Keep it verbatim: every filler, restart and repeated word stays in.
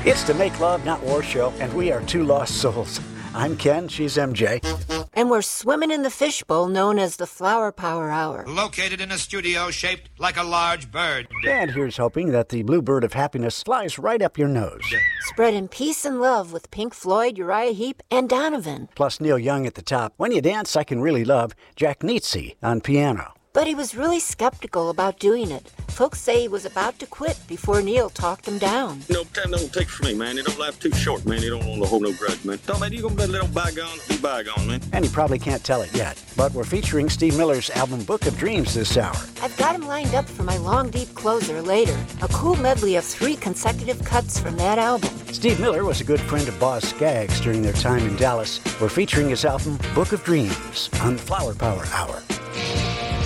It's the Make Love, Not War show, and we are two lost souls. I'm Ken, she's M J. And we're swimming in the fishbowl known as the Flower Power Hour. Located in a studio shaped like a large bird. And here's hoping that the blue bird of happiness flies right up your nose. Spreading peace and love with Pink Floyd, Uriah Heep, and Donovan. Plus Neil Young at the top. When you dance, I can really love Jack Nietzsche on piano. But he was really skeptical about doing it. Folks say he was about to quit before Neil talked him down. You know, time don't take for me, man. It don't life too short, man. You don't want to hold no grudge, man. Don't, man, you gonna let little bygones be bygones, man. And you probably can't tell it yet, but we're featuring Steve Miller's album Book of Dreams this hour. I've got him lined up for my long, deep closer later. A cool medley of three consecutive cuts from that album. Steve Miller was a good friend of Boz Scaggs during their time in Dallas. We're featuring his album Book of Dreams on Flower Power Hour.